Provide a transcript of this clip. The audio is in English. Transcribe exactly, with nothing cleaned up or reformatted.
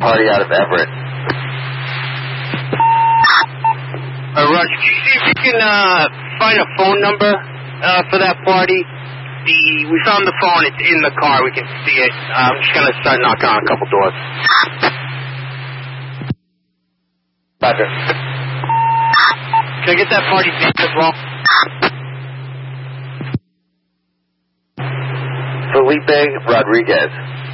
party out of Everett. Uh, Roger, can you see if you can uh, find a phone number uh, for that party? The We found the phone. It's in the car. We can see it. Uh, I'm just going to start knocking on a couple doors. Roger. Can I get that party name as well? Felipe Rodriguez.